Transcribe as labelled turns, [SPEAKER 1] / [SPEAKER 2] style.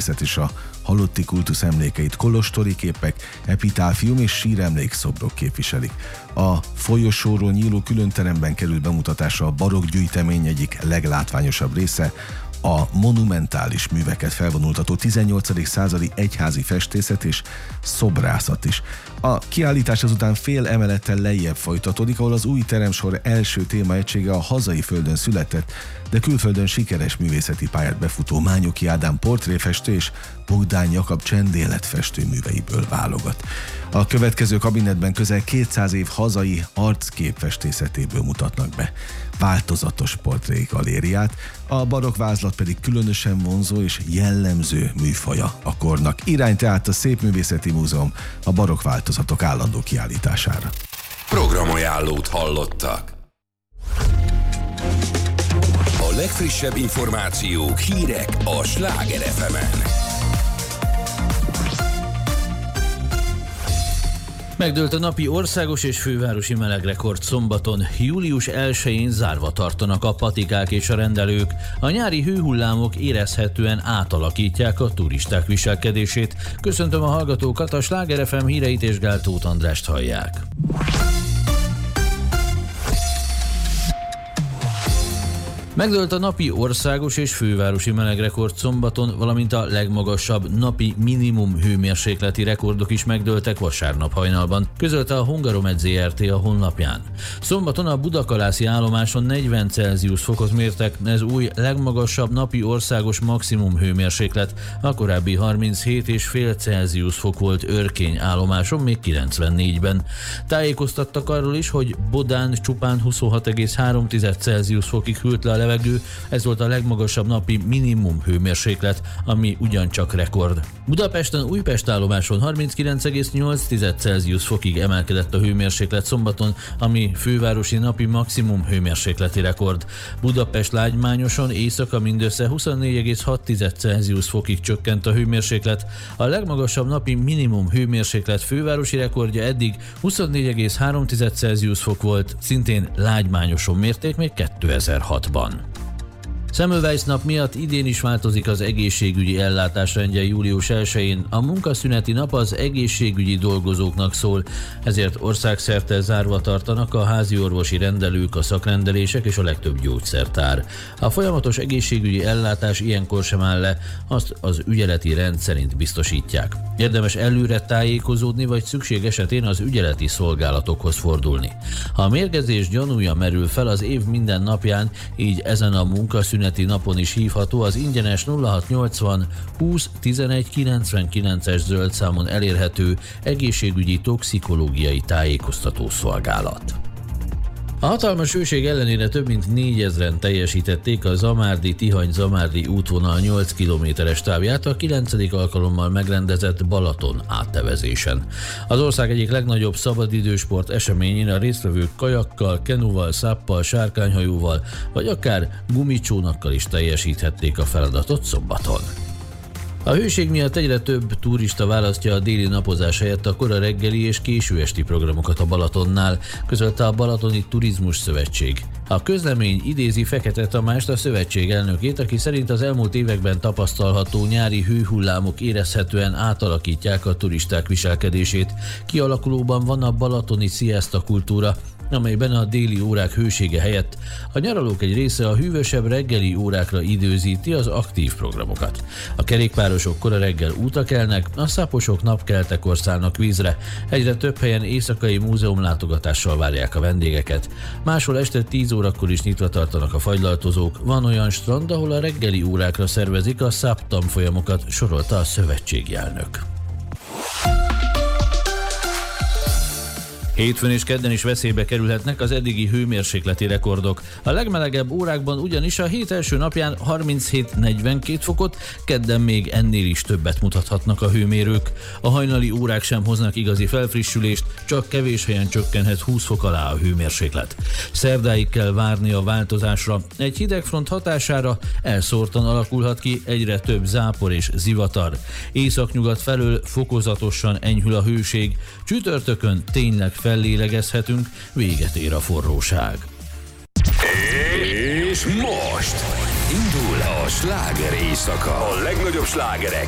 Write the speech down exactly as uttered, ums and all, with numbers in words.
[SPEAKER 1] festőművészet és a halotti kultusz emlékeit kolostori képek, epitáfium és síremlékszobrok képviselik. A folyosóról nyíló különteremben kerül bemutatásra a barokk gyűjtemény egyik leglátványosabb része, a monumentális műveket felvonultató tizennyolcadik századi egyházi festészet és szobrászat is. A kiállítás azután fél emelettel lejjebb folytatódik, ahol az új teremsor első témaegysége a hazai földön született, de külföldön sikeres művészeti pályát befutó Mányoki Ádám portréfestő és Bogdán Jakab csendéletfestő műveiből válogat. A következő kabinetben közel kétszáz év hazai arcképfestészetéből mutatnak be változatos portrégalériát, a barokk vázlat pedig különösen vonzó és jellemző műfaja a kornak. Irány tehát a Szépművészeti Múzeum a barokk változatok állandó kiállítására.
[SPEAKER 2] Programajánlót hallottak. A legfrissebb információk, hírek a Sláger ef emen.
[SPEAKER 3] Megdőlt a napi országos és fővárosi melegrekord szombaton. július elsején zárva tartanak a patikák és a rendelők. A nyári hőhullámok érezhetően átalakítják a turisták viselkedését. Köszöntöm a hallgatókat, a Sláger ef em híreit és Gál Tóth Andrást hallják. Megdőlt a napi országos és fővárosi melegrekord szombaton, valamint a legmagasabb napi minimum hőmérsékleti rekordok is megdőltek vasárnap hajnalban, közölte a Hungaromed zé er té a honlapján. Szombaton a budakalászi állomáson negyven Celsius fokot mértek, ez új legmagasabb napi országos maximum hőmérséklet, a korábbi harminchét egész öt Celsius fok volt Örkény állomáson még kilencvennégyben. Tájékoztattak arról is, hogy Bodán csupán huszonhat egész három Celsius fokig hűlt le a levegő, ez volt a legmagasabb napi minimum hőmérséklet, ami ugyancsak rekord. Budapesten Újpest állomáson harminckilenc egész nyolc Celsius fokig emelkedett a hőmérséklet szombaton, ami fővárosi napi maximum hőmérsékleti rekord. Budapest lágymányoson éjszaka mindössze huszonnégy egész hat Celsius fokig csökkent a hőmérséklet, a legmagasabb napi minimum hőmérséklet fővárosi rekordja eddig huszonnégy egész három Celsius fok volt, szintén lágymányoson mérték még kétezer-hatban. Semmelweis nap miatt idén is változik az egészségügyi ellátásrendje július elsején. A munkaszüneti nap az egészségügyi dolgozóknak szól, ezért országszerte zárva tartanak a házi orvosi rendelők, a szakrendelések és a legtöbb gyógyszertár. A folyamatos egészségügyi ellátás ilyenkor sem áll le, azt az ügyeleti rend szerint biztosítják. Érdemes előre tájékozódni, vagy szükség esetén az ügyeleti szolgálatokhoz fordulni. Ha a mérgezés gyanúja merül fel az év minden napján, így ezen a munkaszüneti napon is hívható az ingyenes nulla hatszáznyolcvan húsz tizenegy kilencvenkilences zöld számon elérhető egészségügyi toxikológiai tájékoztató szolgálat. A hatalmas hőség ellenére több mint négyezren teljesítették a Zamárdi-Tihany-Zamárdi útvonal nyolc kilométeres távját a kilencedik alkalommal megrendezett Balaton áttevezésen. Az ország egyik legnagyobb szabadidősport eseményén a résztvevők kajakkal, kenuval, száppal, sárkányhajóval vagy akár gumicsónakkal is teljesíthették a feladatot szombaton. A hőség miatt egyre több turista választja a déli napozás helyett a kora reggeli és késő esti programokat a Balatonnál, közölte a Balatoni Turizmus Szövetség. A közlemény idézi Fekete Tamást, a szövetség elnökét, aki szerint az elmúlt években tapasztalható nyári hőhullámok érezhetően átalakítják a turisták viselkedését. Kialakulóban van a balatoni siesta kultúra, amelyben a déli órák hősége helyett a nyaralók egy része a hűvösebb reggeli órákra időzíti az aktív programokat. A kerékpárosok kora reggel útra kelnek, a száposok napkeltekor szállnak vízre, egyre több helyen éjszakai múzeumlátogatással várják a vendégeket. Máshol este tíz órakor is nyitva tartanak a fagylaltozók, van olyan strand, ahol a reggeli órákra szervezik a száp tanfolyamokat, sorolta a szövetségi elnök. Hétfőn és kedden is veszélybe kerülhetnek az eddigi hőmérsékleti rekordok. A legmelegebb órákban ugyanis a hét első napján harminchét negyvenkét fokot, kedden még ennél is többet mutathatnak a hőmérők. A hajnali órák sem hoznak igazi felfrissülést, csak kevés helyen csökkenhet húsz fok alá a hőmérséklet. Szerdáig kell várni a változásra. Egy hidegfront hatására elszórtan alakulhat ki egyre több zápor és zivatar. Északnyugat felől fokozatosan enyhül a hőség. Csütörtökön tényleg fellélegezhetünk, véget ér a forróság.
[SPEAKER 2] És most indul a sláger éjszaka. A legnagyobb slágerek